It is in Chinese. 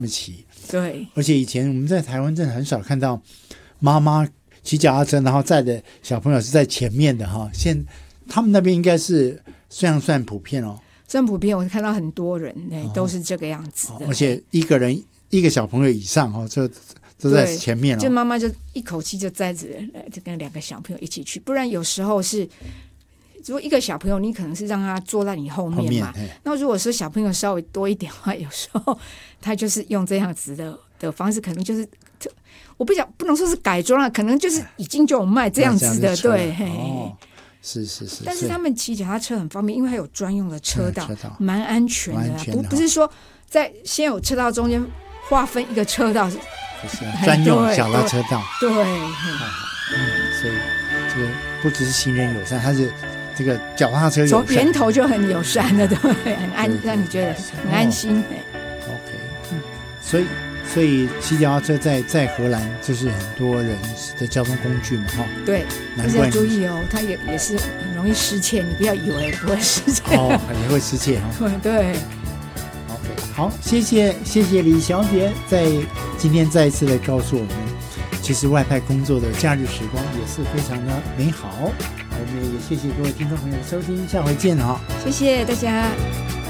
骑。 对， 而且以前我们在台湾真的很少看到妈妈骑脚踏车，然后载的小朋友是在前面的哈。他们那边应该是算普遍哦。 算普遍，我看到很多人都是这个样子的。 而且一个小朋友以上哦，这都在前面就妈妈就一口气就载着就跟2个小朋友一起去，不然有时候是。如果一个小朋友，你可能是让他坐在你后面嘛。那如果说小朋友稍微多一点的话，有时候他就是用这样子的方式，可能就是我不能说是改装了，可能就是已经就有卖这样子的，对。 是。 但是他们骑脚踏车很方便，因为它有专用的车道，蛮安全的。不是说在先有车道中间划分一个车道， 专用小的车道。 对。 所以这个不只是行人友善，它是这个脚踏车友善， 从源头就很友善的，对，让你觉得很安心。 OK， 所以骑脚踏车在荷兰就是很多人的交通工具嘛，哈。对， 但是要注意哦，它也是很容易失窃，你不要以为不会失窃也会失窃哈。 对。 OK， 好，谢谢李小姐在今天再一次的告诉我们。其实外派工作的假日时光也是非常的美好，我们也谢谢各位听众朋友的收听，下回见哈， 谢谢大家。